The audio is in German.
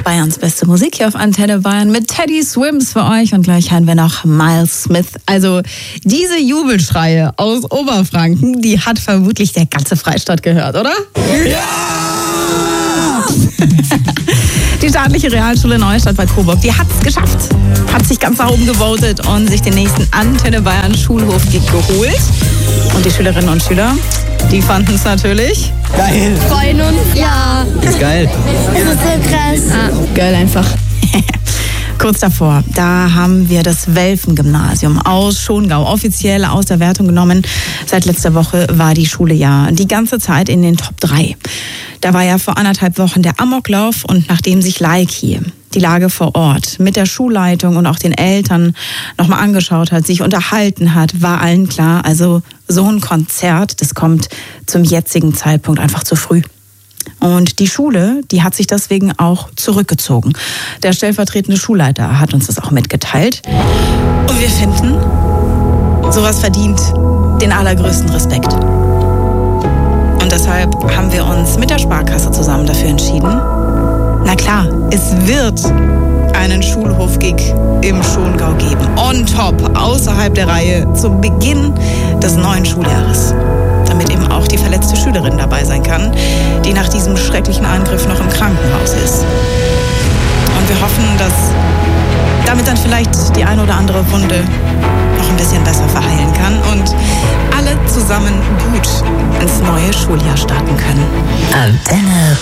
Bayerns beste Musik hier auf Antenne Bayern mit Teddy Swims für euch. Und gleich hören wir noch Miles Smith. Also diese Jubelschreie aus Oberfranken, die hat vermutlich der ganze Freistaat gehört, oder? Ja! Die staatliche Realschule Neustadt bei Coburg, die hat es geschafft. Hat sich ganz nach oben gewotet und sich den nächsten Antenne Bayern Schulhofgig geholt. Und die Schülerinnen und Schüler, die fanden es natürlich Geil! Freuen uns, ja. Das ist geil. Das ist so krass. geil einfach. Kurz davor, da haben wir das Welfen-Gymnasium aus Schongau offiziell aus der Wertung genommen. Seit letzter Woche war die Schule ja die ganze Zeit in den Top 3. Da war ja vor 1,5 Wochen der Amoklauf und nachdem sich Leiki die Lage vor Ort mit der Schulleitung und auch den Eltern nochmal angeschaut hat, sich unterhalten hat, war allen klar, also so ein Konzert, das kommt zum jetzigen Zeitpunkt einfach zu früh. Und die Schule, die hat sich deswegen auch zurückgezogen. Der stellvertretende Schulleiter hat uns das auch mitgeteilt. Und wir finden, sowas verdient den allergrößten Respekt. Und deshalb haben wir uns mit der Sparkasse zusammen dafür entschieden, na klar, es wird einen Schulhofgig im Schongau geben. On top, außerhalb der Reihe, zum Beginn des neuen Schuljahres. Damit eben auch die verletzte Schülerin dabei sein kann, die nach diesem schrecklichen Angriff noch im Krankenhaus ist. Und wir hoffen, dass damit dann vielleicht die eine oder andere Wunde noch ein bisschen besser verheilen kann und alle zusammen gut ins neue Schuljahr starten können. Antenne